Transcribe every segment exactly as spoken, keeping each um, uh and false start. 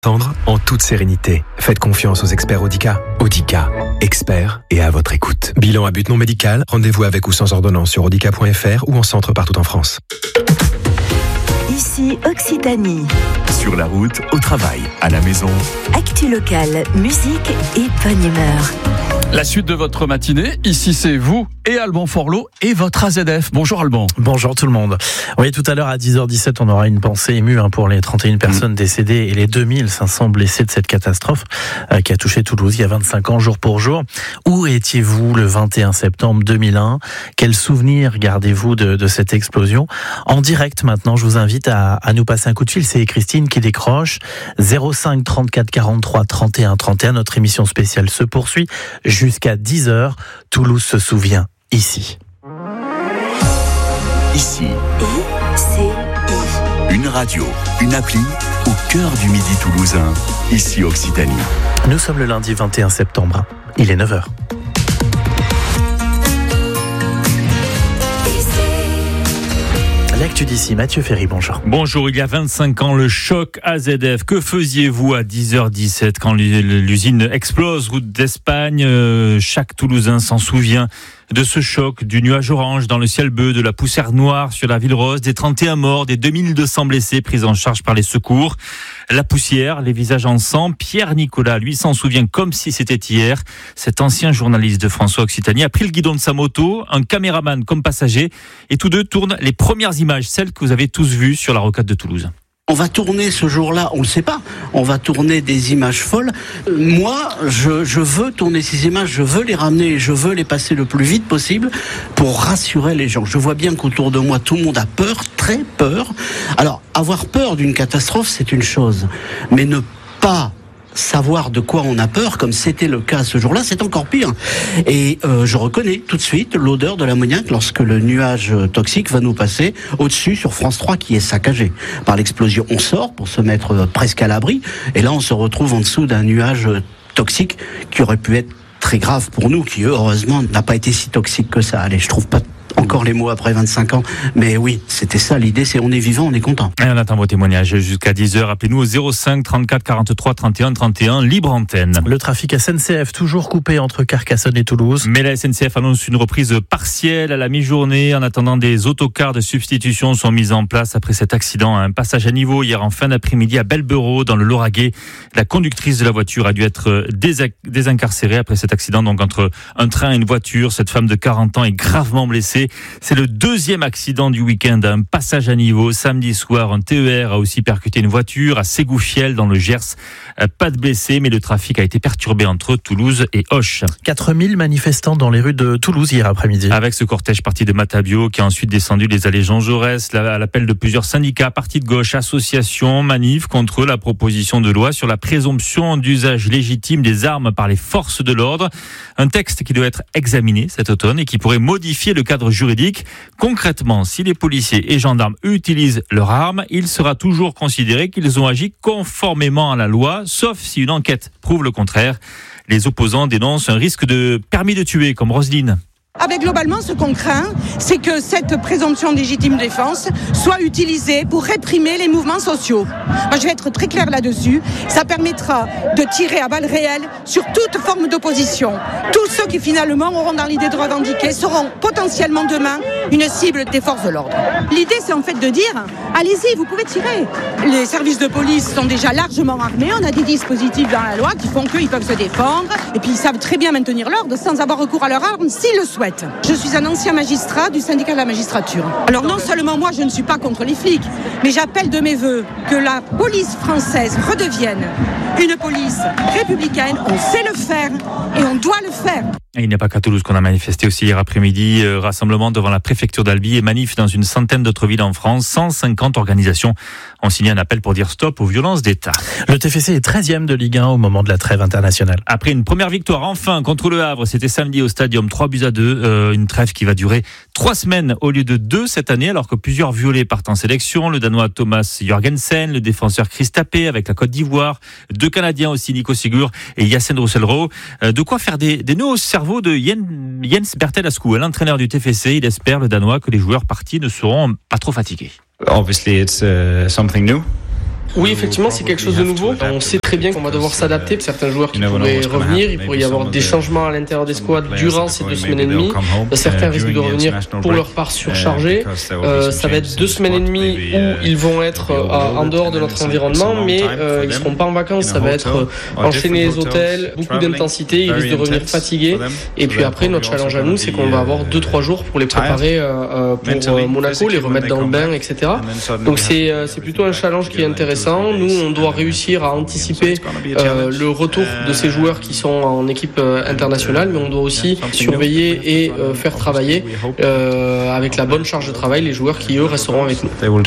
Tendre en toute sérénité. Faites confiance aux experts Audica. Audica, experts et à votre écoute. Bilan à but non médical, rendez-vous avec ou sans ordonnance sur audica point f r ou en centre partout en France. Ici Occitanie. Sur la route, au travail, à la maison. Actu locale, musique et bonne humeur. La suite de votre matinée, ici c'est vous et Alban Forlot et votre A Z F. Bonjour Alban. Bonjour tout le monde. Oui, tout à l'heure à dix heures dix-sept, on aura une pensée émue hein, pour les trente et une personnes mmh. décédées et les deux mille cinq cents blessés de cette catastrophe euh, qui a touché Toulouse il y a vingt-cinq ans, jour pour jour. Où étiez-vous le vingt et un septembre deux mille un ? Quels souvenirs gardez-vous de, de cette explosion ? En direct maintenant, je vous invite à, à nous passer un coup de fil. C'est Christine qui décroche. zéro cinq trente-quatre quarante-trois trente et un trente et un. Notre émission spéciale se poursuit jusqu'à dix heures. Toulouse se souvient. Ici. Ici. I C I. Une radio, une appli au cœur du midi toulousain. Ici Occitanie. Nous sommes le lundi vingt et un septembre. Il est neuf heures. L'actu d'ici, Mathieu Ferry, bonjour. Bonjour, il y a vingt-cinq ans, le choc A Z F. Que faisiez-vous à dix heures dix-sept quand l'usine explose, route d'Espagne? Chaque Toulousain s'en souvient de ce choc, du nuage orange dans le ciel bleu, de la poussière noire sur la ville rose, des trente et un morts, des deux mille deux cents blessés pris en charge par les secours. La poussière, les visages en sang. Pierre Nicolas, lui, s'en souvient comme si c'était hier. Cet ancien journaliste de François Occitanie a pris le guidon de sa moto, un caméraman comme passager, et tous deux tournent les premières images, celles que vous avez tous vues sur la rocade de Toulouse. On va tourner ce jour-là, on ne le sait pas, on va tourner des images folles. Moi, je, je veux tourner ces images, je veux les ramener, je veux les passer le plus vite possible pour rassurer les gens. Je vois bien qu'autour de moi, tout le monde a peur, très peur. Alors, avoir peur d'une catastrophe, c'est une chose, mais ne pas savoir de quoi on a peur, comme c'était le cas ce jour-là, c'est encore pire. Et euh, je reconnais tout de suite l'odeur de l'ammoniac lorsque le nuage toxique va nous passer au-dessus sur France trois qui est saccagé par l'explosion. On sort pour se mettre presque à l'abri, et là on se retrouve en dessous d'un nuage toxique qui aurait pu être très grave pour nous, qui heureusement n'a pas été si toxique que ça. Allez, je trouve pas encore les mots après vingt-cinq ans, mais oui, c'était ça l'idée, c'est on est vivant, on est content. Et on attend vos témoignages jusqu'à dix heures. Appelez-nous au zéro cinq trente-quatre quarante-trois trente et un trente et un, libre antenne. Le trafic S N C F toujours coupé entre Carcassonne et Toulouse. Mais la S N C F annonce une reprise partielle à la mi-journée. En attendant, des autocars de substitution sont mis en place après cet accident à un passage à niveau hier en fin d'après-midi à Belberot dans le Lauragais. La conductrice de la voiture a dû être désincarcérée après cet accident, donc entre un train et une voiture. Cette femme de quarante ans est gravement blessée. C'est le deuxième accident du week-end à un passage à niveau. Samedi soir, un T E R a aussi percuté une voiture à Ségoufielle dans le Gers. Pas de blessés, mais le trafic a été perturbé entre Toulouse et Auch. quatre mille manifestants dans les rues de Toulouse hier après-midi. Avec ce cortège parti de Matabio qui a ensuite descendu les allées Jean Jaurès, à l'appel de plusieurs syndicats, partis de gauche, associations, manifs contre la proposition de loi sur la présomption d'usage légitime des armes par les forces de l'ordre. Un texte qui doit être examiné cet automne et qui pourrait modifier le cadre juridique. Concrètement, si les policiers et gendarmes utilisent leurs armes, il sera toujours considéré qu'ils ont agi conformément à la loi, sauf si une enquête prouve le contraire. Les opposants dénoncent un risque de permis de tuer, comme Roselyne. Ah ben globalement, ce qu'on craint, c'est que cette présomption de légitime défense soit utilisée pour réprimer les mouvements sociaux. Moi, je vais être très claire là-dessus. Ça permettra de tirer à balles réelles sur toute forme d'opposition. Tous ceux qui finalement auront dans l'idée de revendiquer seront potentiellement demain une cible des forces de l'ordre. L'idée, c'est en fait de dire, allez-y, vous pouvez tirer. Les services de police sont déjà largement armés. On a des dispositifs dans la loi qui font qu'ils peuvent se défendre. Et puis, ils savent très bien maintenir l'ordre sans avoir recours à leurs armes s'ils le souhaitent. Je suis un ancien magistrat du syndicat de la magistrature. Alors non seulement moi je ne suis pas contre les flics, mais j'appelle de mes voeux que la police française redevienne une police républicaine. On sait le faire et on doit le faire. Et il n'y a pas qu'à Toulouse qu'on a manifesté aussi hier après-midi. Euh, rassemblement devant la préfecture d'Albi et manif dans une centaine d'autres villes en France. cent cinquante organisations ont signé un appel pour dire stop aux violences d'État. Le T F C est treizième de Ligue un au moment de la trêve internationale. Après une première victoire enfin contre le Havre, c'était samedi au Stadium, trois buts à deux. Euh, une trêve qui va durer trois semaines au lieu de deux cette année, alors que plusieurs violets partent en sélection. Le Danois Thomas Jorgensen, le défenseur Chris Tapé avec la Côte d'Ivoire, deux Canadiens aussi, Nico Sigur et Yacine Roussel-Rowe. Euh, de quoi faire des, des nœuds au cerveau de Jens Bertel-Askou, l'entraîneur du T F C. Il espère, le Danois, que les joueurs partis ne seront pas trop fatigués. Obviously, it's uh, something new. Oui, effectivement, c'est quelque chose de nouveau. On sait très bien qu'on va devoir s'adapter. Certains joueurs qui pourraient revenir, il pourrait y avoir des changements à l'intérieur des squads durant ces deux semaines et demie. Certains risquent de revenir pour leur part surchargés. Euh, ça va être deux semaines et demie où ils vont être euh, en dehors de notre environnement, mais euh, ils ne seront pas en vacances. Ça va être euh, enchaîner les hôtels, beaucoup d'intensité. Ils risquent de revenir fatigués. Et puis après, notre challenge à nous, c'est qu'on va avoir deux trois jours pour les préparer euh, pour euh, Monaco, les remettre dans le bain, et cetera. Donc c'est euh, c'est plutôt un challenge qui est intéressant. Nous, on doit réussir à anticiper euh, le retour de ces joueurs qui sont en équipe euh, internationale, mais on doit aussi surveiller et euh, faire travailler euh, avec la bonne charge de travail les joueurs qui eux resteront avec nous.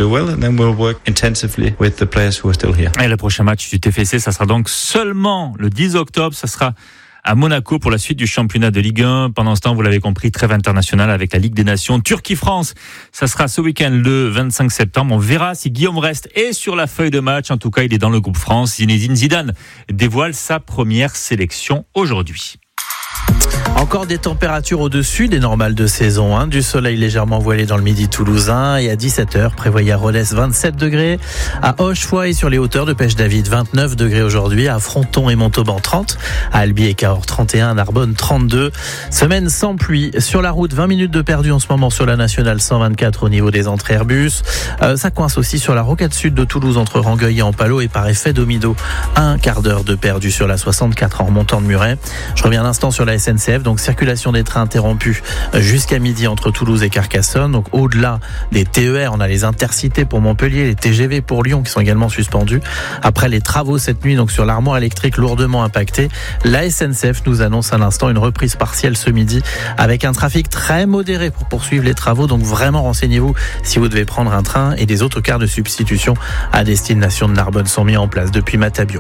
Et le prochain match du T F C, ça sera donc seulement le dix octobre, ça sera à Monaco pour la suite du championnat de Ligue un. Pendant ce temps, vous l'avez compris, trêve internationale avec la Ligue des Nations. Turquie-France, ça sera ce week-end le vingt-cinq septembre. On verra si Guillaume Rest est sur la feuille de match. En tout cas, il est dans le groupe France. Zinedine Zidane dévoile sa première sélection aujourd'hui. Encore des températures au-dessus des normales de saison, hein. Du soleil légèrement voilé dans le midi toulousain et à dix-sept heures, prévoyez à Rodez vingt-sept degrés, à Auch, Foix et sur les hauteurs de Pêche-David vingt-neuf degrés aujourd'hui, à Fronton et Montauban trente, à Albi et Cahors trente et un, à Narbonne trente-deux. Semaine sans pluie. Sur la route, vingt minutes de perdu en ce moment sur la nationale cent vingt-quatre au niveau des entrées Airbus. Euh, ça coince aussi sur la rocade sud de Toulouse entre Rangueil et Ampalo et par effet d'Omido, un quart d'heure de perdu sur la soixante-quatre en remontant de Muret. Je reviens un instant sur la S N C F. Donc circulation des trains interrompue jusqu'à midi entre Toulouse et Carcassonne. Donc au-delà des T E R, on a les intercités pour Montpellier, les T G V pour Lyon qui sont également suspendus. Après les travaux cette nuit, donc sur l'armoire électrique lourdement impactée, la S N C F nous annonce à l'instant une reprise partielle ce midi avec un trafic très modéré pour poursuivre les travaux. Donc vraiment renseignez-vous si vous devez prendre un train, et des autres cars de substitution à destination de Narbonne sont mis en place depuis Matabio.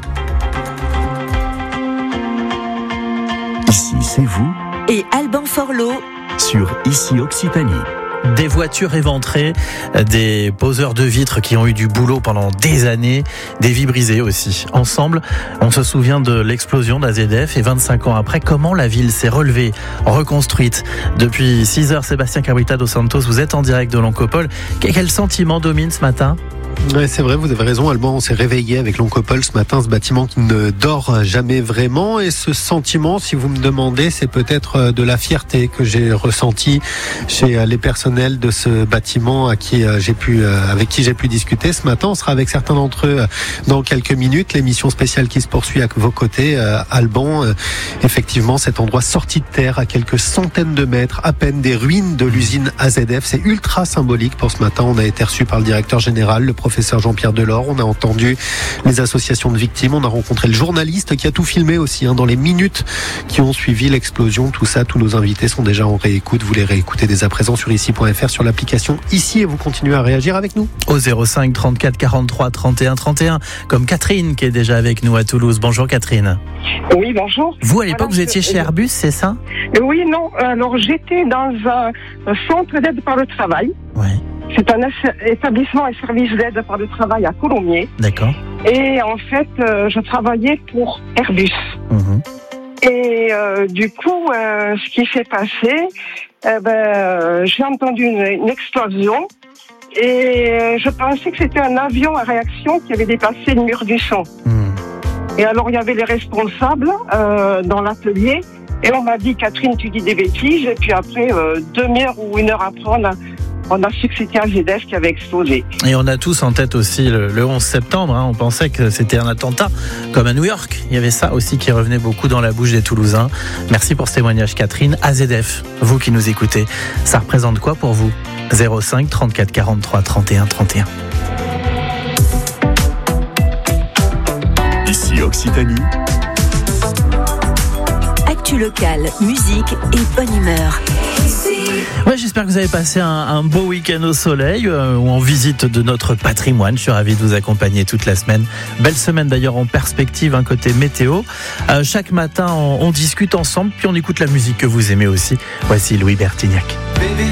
Ici, c'est vous Et Alban Forlot sur Ici Occitanie. Des voitures éventrées, des poseurs de vitres qui ont eu du boulot pendant des années, des vies brisées aussi. Ensemble, on se souvient de l'explosion d'A Z F et vingt-cinq ans après, comment la ville s'est relevée, reconstruite. Depuis six heures, Sébastien Cabrita dos Santos, vous êtes en direct de l'Oncopole. Quel sentiment domine ce matin ? Ouais, c'est vrai, vous avez raison, Alban, on s'est réveillé avec l'Oncopole ce matin, ce bâtiment qui ne dort jamais vraiment, et ce sentiment, si vous me demandez, c'est peut-être de la fierté que j'ai ressenti chez les personnels de ce bâtiment à qui j'ai pu, avec qui j'ai pu discuter ce matin. On sera avec certains d'entre eux dans quelques minutes. L'émission spéciale qui se poursuit à vos côtés, Alban, effectivement, cet endroit sorti de terre à quelques centaines de mètres, à peine des ruines de l'usine A Z F, c'est ultra symbolique pour ce matin. On a été reçu par le directeur général, le professeur Jean-Pierre Delors, on a entendu les associations de victimes, on a rencontré le journaliste qui a tout filmé aussi, hein, dans les minutes qui ont suivi l'explosion. Tout ça, tous nos invités sont déjà en réécoute. Vous les réécoutez dès à présent sur ici point f r, sur l'application Ici, et vous continuez à réagir avec nous au zéro cinq trente-quatre quarante-trois trente et un trente et un, comme Catherine qui est déjà avec nous à Toulouse. Bonjour Catherine. Oui, bonjour. Vous à l'époque, Alors, vous étiez je... chez Airbus, c'est ça ? Oui, non. Alors j'étais dans un centre d'aide par le travail. Oui. C'est un établissement et service d'aide par le travail à Colomiers. D'accord. Et en fait, euh, je travaillais pour Airbus. Mmh. Et euh, du coup, euh, ce qui s'est passé, euh, ben, euh, j'ai entendu une, une explosion. Et euh, je pensais que c'était un avion à réaction qui avait dépassé le mur du son. Mmh. Et alors, il y avait les responsables euh, dans l'atelier. Et on m'a dit, Catherine, tu dis des bêtises. Et puis après, euh, demi-heure ou une heure après, on a... On a su que c'était un A Z F qui avait explosé. Et on a tous en tête aussi le, le onze septembre. Hein, on pensait que c'était un attentat, comme à New York. Il y avait ça aussi qui revenait beaucoup dans la bouche des Toulousains. Merci pour ce témoignage, Catherine. A Z F, vous qui nous écoutez, ça représente quoi pour vous ? zéro cinq trente-quatre quarante-trois trente et un trente et un. Ici Occitanie. Actu locale, musique et bonne humeur. Ouais, j'espère que vous avez passé un, un beau week-end au soleil euh, ou en visite de notre patrimoine. Je suis ravi de vous accompagner toute la semaine. Belle semaine d'ailleurs en perspective, un côté météo. Euh, chaque matin, on, on discute ensemble, puis on écoute la musique que vous aimez aussi. Voici Louis Bertignac. Baby.